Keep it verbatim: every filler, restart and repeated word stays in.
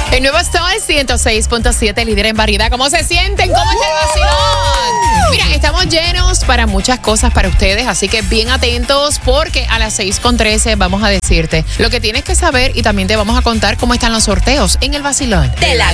El nuevo Sol ciento seis punto siete, líder en variedad. ¿Cómo se sienten? ¿Cómo está el vacilón? Mira, estamos llenos para muchas cosas para ustedes, así que bien atentos porque a las seis con trece vamos a decirte lo que tienes que saber y también te vamos a contar cómo están los sorteos en el vacilón. De la